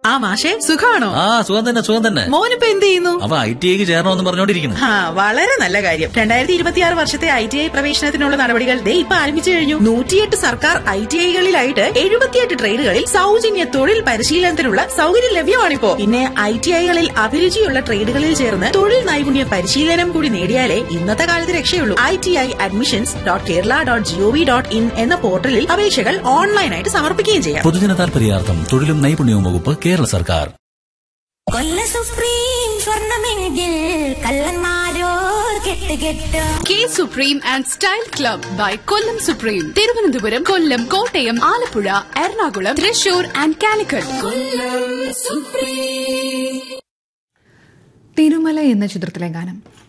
ആ മാഷെ, സുഖാണോ? സുഖം തന്നെ. മോനിപ്പോ എന്ത് ചെയ്യുന്നു? അവ ITIക്ക് ചേരണമെന്ന് പറഞ്ഞോണ്ടിരിക്കുന്നു. വളരെ നല്ല കാര്യം. 2026 വർഷത്തെ ITI പ്രവേശനത്തിനുള്ള നടപടികൾ ഇപ്പൊ ആരംഭിച്ചു കഴിഞ്ഞു. 108 സർക്കാർ ITIകളിലായിട്ട് 78 ട്രേഡുകളിൽ സൗജന്യ തൊഴിൽ പരിശീലനത്തിനുള്ള സൗകര്യം ലഭ്യമാണിപ്പോ. പിന്നെ ITIകളിൽ അഭിരുചിയുള്ള ട്രേഡുകളിൽ ചേർന്ന് തൊഴിൽ നൈപുണ്യ പരിശീലനം കൂടി നേടിയാലേ ഇന്നത്തെ കാലത്ത് രക്ഷയുള്ളൂ. ITI.admissions.kerala.gov.in എന്ന പോർട്ടലിൽ അപേക്ഷകൾ ഓൺലൈനായിട്ട് സമർപ്പിക്കുകയും ചെയ്യാം. പൊതുജന താൽപര്യാർത്ഥം തൊഴിലും നൈപുണ്യവും വകുപ്പ്, കേരള സർക്കാർ. കൊല്ല supreme സ്വർണമെങ്കിൽ കള്ളന്മാരോർ കെട്ടുകെട്ട്. K supreme and style club by Kollam supreme. Thiruvananthapuram, Kollam, Kottayam, Alappuzha, Ernakulam, Thrissur and Calicut. Thirumala എന്ന ചിത്രത്തിലെ ഗാനം.